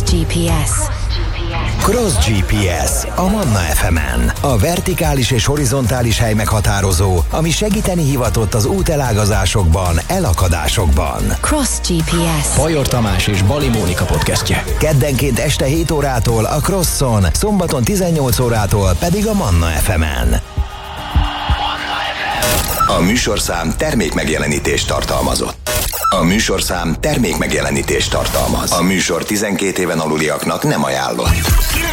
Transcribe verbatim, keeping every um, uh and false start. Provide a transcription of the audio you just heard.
gé pé es. Cross gé pé es a Manna ef emen. A vertikális és horizontális hely meghatározó, ami segíteni hivatott az útelágazásokban, elakadásokban. Cross gé pé es. Bajor Tamás és Bali Mónika podcastje. Keddenként este hét órától a Crosson, szombaton tizennyolc órától pedig a Manna ef emen. A műsorszám termékmegjelenítést tartalmazott. A műsorszám termékmegjelenítést tartalmaz. A műsor tizenkét éven aluliaknak nem ajánlott.